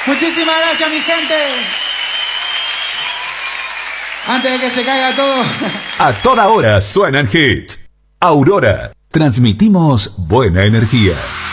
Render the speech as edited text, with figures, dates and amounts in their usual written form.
Muchísimas gracias, mi gente. Antes de que se caiga todo. A toda hora suenan hits. Aurora. Transmitimos buena energía.